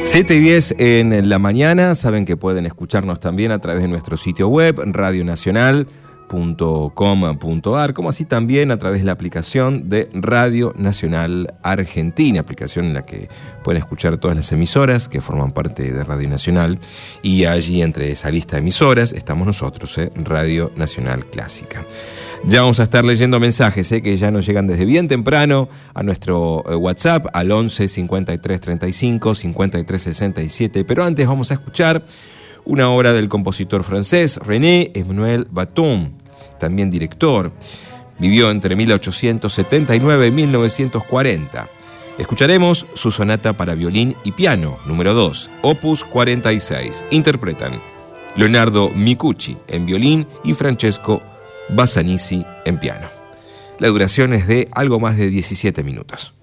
7:10 en la mañana. Saben que pueden escucharnos también a través de nuestro sitio web, radionacional.com.ar, como así también a través de la aplicación de Radio Nacional Argentina, aplicación en la que pueden escuchar todas las emisoras que forman parte de Radio Nacional, y allí entre esa lista de emisoras estamos nosotros, Radio Nacional Clásica. Ya vamos a estar leyendo mensajes que ya nos llegan desde bien temprano a nuestro WhatsApp al 11 53 35 53 67, pero antes vamos a escuchar una obra del compositor francés René Emmanuel Baton, también director. Vivió entre 1879 y 1940. Escucharemos su sonata para violín y piano, número 2, opus 46. Interpretan Leonardo Micucci en violín y Francesco Bassanisi en piano. La duración es de algo más de 17 minutos.